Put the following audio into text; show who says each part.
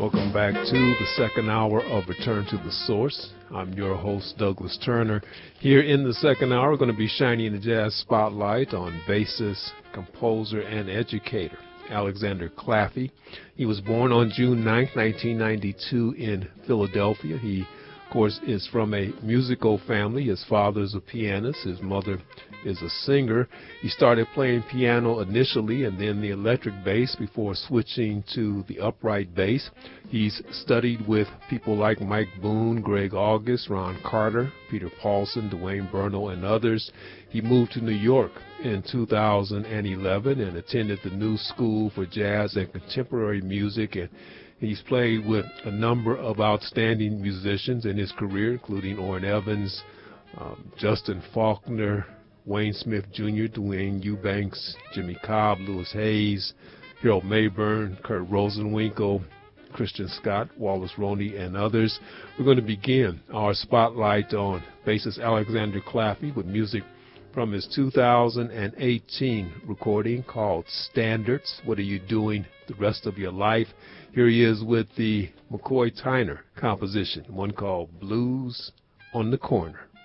Speaker 1: Welcome back to the second hour of Return to the Source. I'm your host, Douglas Turner. Here in the second hour, we're going to be shining the jazz spotlight on bassist, composer, and educator Alexander Claffey. He was born on June 9, 1992 in Philadelphia. He, of course, is from a musical family. His father is a pianist. His mother is a singer. He started playing piano initially and then the electric bass before switching to the upright bass. He's studied with people like Mike Boone, Greg August, Ron Carter, Peter Paulson, Dwayne Burnell, and others. He moved to New York in 2011 and attended the New School for Jazz and Contemporary Music, and he's played with a number of outstanding musicians in his career, including Orrin Evans, Justin Faulkner, Wayne Smith Jr., Dwayne Eubanks, Jimmy Cobb, Louis Hayes, Harold Mayburn, Kurt Rosenwinkel, Christian Scott, Wallace Roney, and others. We're going to begin our spotlight on bassist Alexander Claffey with music from his 2018 recording called Standards. What Are You Doing the Rest of Your Life? Here he is with the McCoy Tyner composition, one called Blues on the Corner.